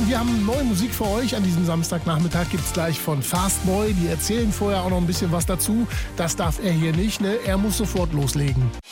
wir haben neue Musik für euch. An diesem Samstagnachmittag gibt es gleich von Fastboy. Die erzählen vorher auch noch ein bisschen was dazu. Das darf er hier nicht, ne? Er muss sofort loslegen.